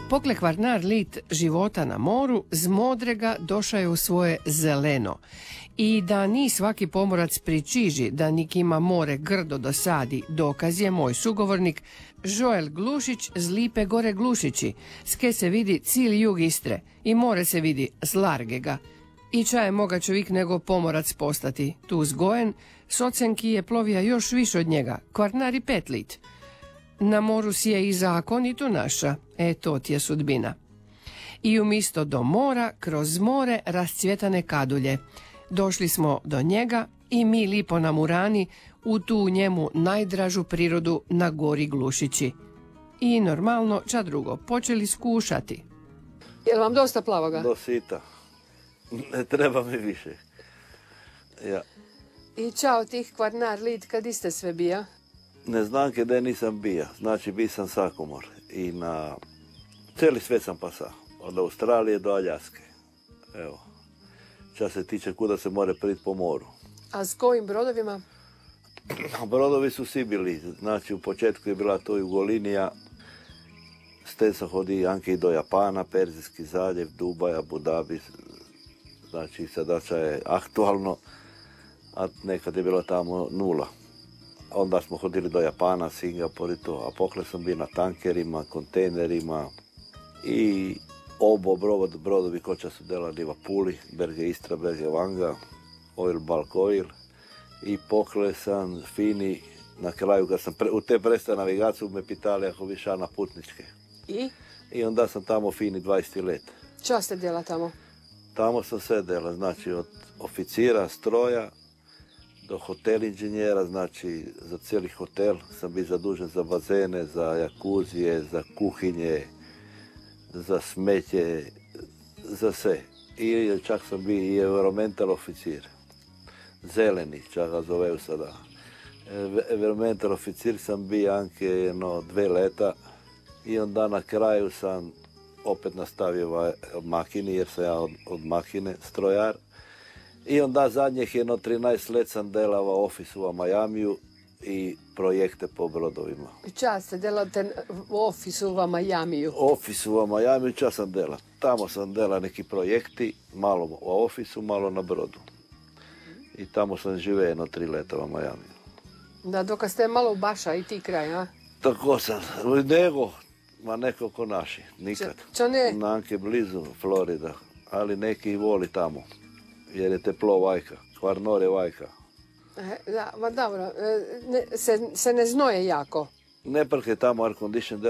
Pokle Kvarnar lit života na moru, z modrega došao je u svoje zeleno. I da ni svaki pomorac pričiži da nik ima more grdo dosadi, dokaz je moj sugovornik Joel Glušić z Lipe Gore Glušići, ske se vidi cil jug Istre i more se vidi z Largega. I čaje moga čovjek nego pomorac postati, tu zgojen, socenki je plovija još više od njega, Kvarnar i 5 lit. Na moru si je i zakon i tu naša, to ti je sudbina. I umjesto do mora, kroz more rascvjetane kadulje. Došli smo do njega i mi lipo na Murani u tu njemu najdražu prirodu na gori Glušići. I normalno, ča drugo, počeli skušati. Jel vam dosta plavoga? Do sita. Ne treba mi više. Ja. I čao tih Kvarnar lit, kad iste sve bija? Ne znam gdje nisam bija. Znači, bi sam sakomor. I na cijeli svijet sam pasao. Od Australije do Aljaske. Evo. Čas se tiče kuda se more priti po moru. A s kojim brodovima? Brodovi su svi bili. Znači, u početku je bila to Jugolinija. S te sam hodi Anke i do Japana, Perzijski zaljev, Dubaj, Abu Dhabi. Znači, sadača je aktualno, a nekad je bilo tamo 0. Onda smo hodili do Japana, Singapur i to, a pokle sam bio na tankerima, kontejnerima i brodovi koča su delali v Puli, Berge Istra, Berge Vanga, Oil Bulk Oil i pokle sam fini, na kraju kad sam u te prestao navigaciju me pitali ako bi ša na putničke. I onda sam tamo fini 20 let. Čo ste djela tamo? Tamo sam sve dela, znači od oficira, stroja, do hotel inženjera, znači za cijeli hotel sam bio zadužen za bazene, za jakuzije, za kuhinje, za smeće, za sve. I čak sam bio i environmental oficir. Zeleni, čak ga zoveu sada. Environmental oficir sam bio Anke 2 leta i onda na kraju sam opet nastavio makini, jer sam ja od makine strojar. I onda zadnjih 13 let sam delava ofisu u Majamiju i projekte po brodovima. I čas ste delate u ofisu u Majamiju? Ofisu u Majamiju čas sam dela. Tamo sam dela neki projekti, malo u ofisu, malo na brodu. I tamo sam žive 3 leta u Majamiju. Da, dok ste malo u Baša i ti kraj, a? Tako sam. Neko ko naši, nikad. Čo ne? Nanke blizu Florida, ali neki i voli tamo. Jer je teplo vajka, Kvarnor je vajka. Da, ma dobro, se ne znoje jako. Ne prke tamo air condition